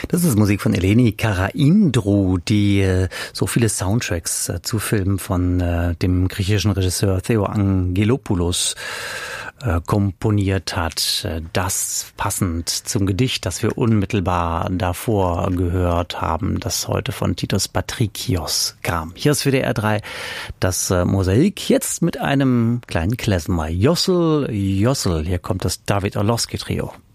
Das ist Musik von Eleni Karaindrou, die so viele Soundtracks zu Filmen von dem griechischen Regisseur Theo Angelopoulos komponiert hat. Das passend zum Gedicht, das wir unmittelbar davor gehört haben, das heute von Titos Patrikios kam. Hier ist WDR 3 das Mosaik, jetzt mit einem kleinen Klezmer. Jossel, Jossel, hier kommt das David Orlowski Trio.